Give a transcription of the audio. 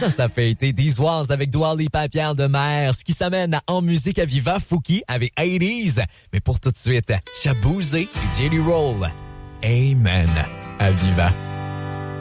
Ça fait été These Walls avec Dua Lipa, Pierre Demers, ce qui s'amène En musique à Viva, Fouki avec 80s. Mais pour tout de suite, Shaboozey et Jelly Roll. Amen. À Viva.